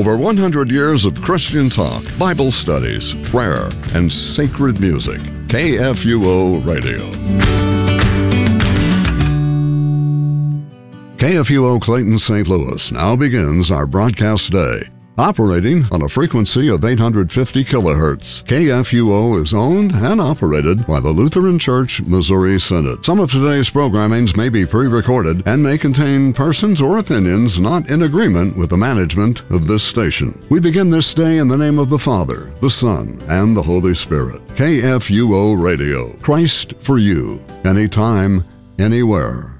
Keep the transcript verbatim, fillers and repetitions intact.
Over one hundred years of Christian talk, Bible studies, prayer, and sacred music. K F U O Radio. K F U O Clayton, Saint Louis now begins our broadcast day. Operating on a frequency of eight hundred fifty kilohertz, K F U O is owned and operated by the Lutheran Church Missouri Synod. Some of today's programmings may be pre-recorded and may contain persons or opinions not in agreement with the management of this station. We begin this day in the name of the Father, the Son, and the Holy Spirit. K F U O Radio, Christ for you, anytime, anywhere.